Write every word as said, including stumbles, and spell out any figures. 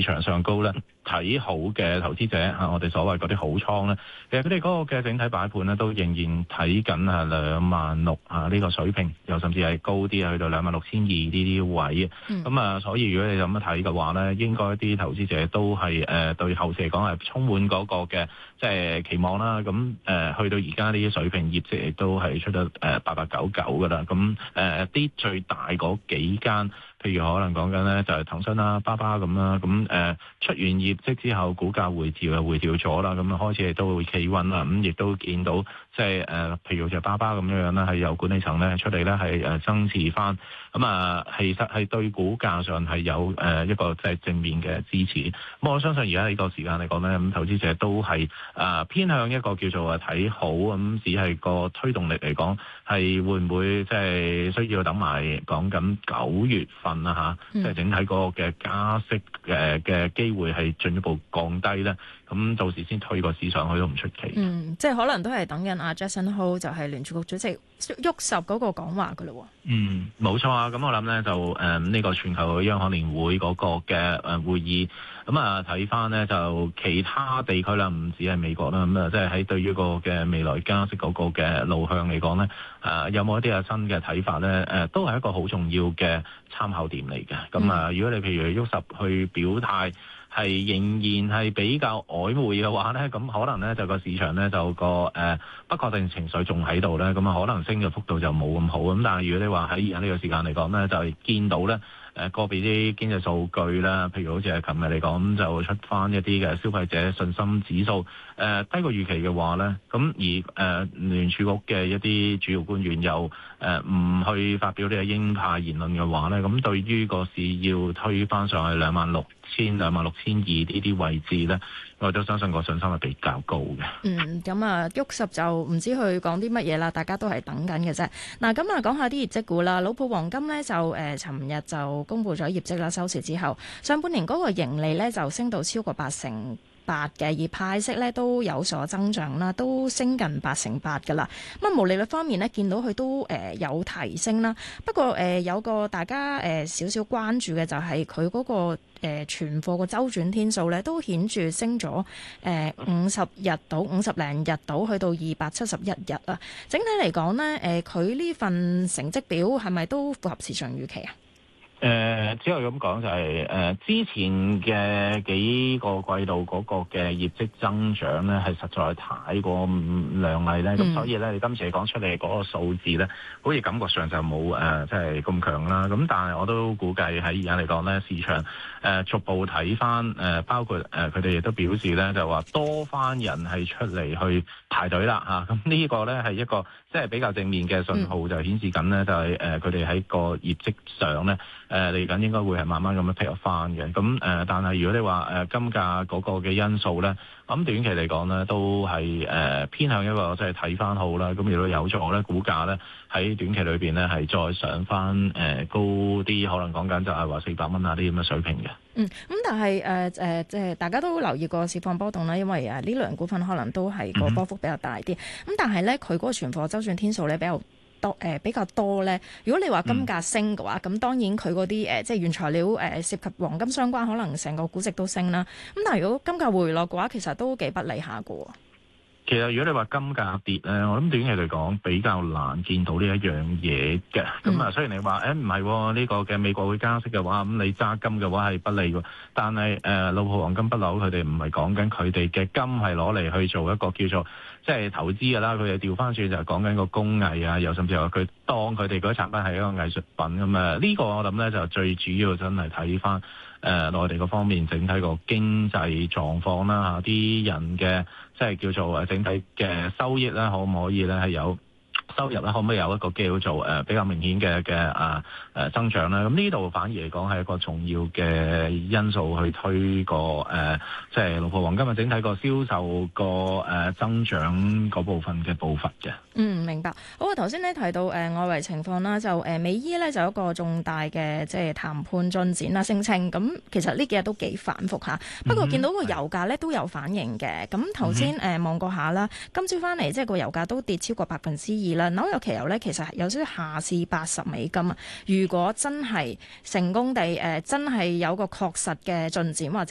場上高咧睇好嘅投資者嚇，我哋所謂嗰啲好倉咧，其實佢哋嗰個嘅整體擺盤咧都仍然睇緊啊兩萬六啊呢個水平，又甚至係高啲啊，去到兩萬六千二呢啲位。咁、嗯、啊，所以如果你咁樣睇嘅話咧，應該啲投資者都係誒、呃、對後市嚟講係充滿嗰個嘅即係期望啦。咁誒、呃、去到而家呢啲水平，業績亦都係出得誒八八九九噶啦。咁誒啲最大嗰幾間。譬如可能講緊咧就係騰訊啦、巴巴咁啦，咁誒、呃、出完業績之後，股價回調又回調咗啦，咁啊開始亦都會企穩啦，咁亦都見到即係誒，譬如就巴巴咁樣樣啦，係由管理層咧出嚟咧係誒增持翻，咁啊其實係對股價上係有誒一個即係正面嘅支持。咁我相信而家呢個時間嚟講咧，咁投資者都係啊偏向一個叫做誒睇好，咁只係個推動力嚟講係會唔會即係需要等埋講緊九月份。啦嚇，即係整體嗰個嘅加息嘅嘅機會係進一步降低咧，咁到時先推個市上去都唔出奇。 嗯，即係可能都係等緊阿 Jackson Hole 就係聯儲局主席沃什嗰個講話噶咯。 嗯，冇錯啊。咁我諗咧就誒呢、呃這個全球央行年會嗰個嘅誒會議，咁啊睇翻咧就其他地區啦，唔止係美國啦，咁啊即係喺對於個嘅未來加息嗰個嘅路向嚟講咧，誒、呃、有冇一啲啊新嘅睇法咧？誒、呃、都係一個好重要嘅參考點嚟嘅。咁啊、嗯，如果你譬如沃什去表態，係仍然係比較曖昧嘅話咧，咁可能咧就個市場咧就個誒、呃、不確定情緒仲喺度咧，咁啊可能升嘅幅度就冇咁好。咁但係如果你話喺而家呢個時間嚟講咧，就係見到咧。誒個別啲經濟數據啦，譬如好似係琴日嚟講就出翻一啲嘅消費者信心指數，誒、呃、低過預期嘅話咧，咁而誒、呃、聯儲局嘅一啲主要官員又誒唔、呃、去發表呢個鷹派言論嘅話咧，咁對於個市要推翻上去兩萬六千、兩萬六千二呢啲位置咧，我都相信個信心係比較高嘅。 嗯，咁啊，沃什就唔知佢講啲乜嘢啦，大家都係等緊嘅啫。嗱，咁啊，講下啲業績股啦。老普黃金咧就誒，尋、呃、日就公布咗業績啦，收市之後，上半年嗰個盈利咧就升到超過八成八嘅，而派息咧都有所增長啦，都升近八成八噶啦。咁啊，毛利率方面咧，見到佢都誒、呃、有提升啦。不過誒、呃、有個大家誒少少關注嘅就係佢嗰個誒存貨個周轉天數咧，都顯著升咗誒五十日到五十零日到去到二百七十一日啊。整體嚟講咧，誒佢呢份成績表係咪都符合市場預期啊？ 誒、呃，只可以咁講就係、是、誒、呃、之前嘅幾個季度嗰個嘅業績增長咧，係實在太過唔亮麗咧，咁、嗯、所以咧，你今次講出嚟嗰個數字咧，好似感覺上就冇誒即係咁強啦。咁但係我都估計喺而家嚟講咧，市場誒、呃、逐步睇翻誒，包括誒佢哋亦都表示咧，就話多翻人係出嚟去排隊啦嚇。咁、啊、呢個咧係一個即係比較正面嘅信號，嗯、就顯示緊咧就係誒佢哋喺個業績上咧。誒嚟緊應該會係慢慢咁樣 pick up 翻嘅，咁誒、呃，但係如果你話誒、呃、金價嗰個嘅因素咧，咁短期嚟講咧都係誒、呃、偏向一個即係睇翻好啦，咁亦都有助咧股價咧喺短期裏邊咧係再上翻誒、呃、高啲，可能講緊就係話四百蚊啊啲咁嘅水平嘅。 嗯，咁但係誒誒即係大家都留意過市況波動啦，因為誒呢類股份可能都係個波幅比較大啲，咁、嗯、但係咧佢嗰個存貨周轉天數咧比較多誒、呃、比較多咧，如果你話金價升嘅話，咁、嗯、當然佢嗰啲誒即係原材料誒、呃、涉及黃金相關，可能成個估值都升啦。咁但係如果金價回落嘅話，其實都幾不利下嘅。 其實如果你話金價跌咧，我諗短期嚟講比較難見到呢一樣嘢嘅。咁、嗯、啊，雖然你話誒唔係呢個嘅美國會加息嘅話，咁你揸金嘅話係不利嘅。但係誒，老普黃金不嬲，佢哋唔係講緊佢哋嘅金係攞嚟去做一個叫做即係投資嘅啦。佢哋調翻轉就係講緊個工藝啊，又甚至話佢當佢哋嗰啲產品係一個藝術品咁啊。呢、這個我諗咧就最主要真係睇翻誒內地嗰方面整體個經濟狀況啦嚇，啲人嘅。即係叫做誒整體嘅收益咧，可唔可以咧係有收入咧，可唔可以有一個叫做誒比較明顯嘅嘅啊誒增長咧？咁呢度反而嚟講係一個重要嘅因素去推個誒，即係老普黃金嘅整體個銷售個誒增長嗰部分嘅步伐嘅。 嗯，明白。好啊，頭先咧提到誒、呃、外圍情況啦，就誒、呃、美伊咧就有一個重大嘅即係談判進展啦，聲稱咁其實呢幾日都幾反覆嚇。不過見到個油價咧都有反應嘅。咁頭先誒望過下啦，今朝翻嚟即係個油價都跌超過百分之二啦。紐約期油咧其實有少少下試八十美金啊。如果真係成功地誒、呃、真係有個確實嘅進展或者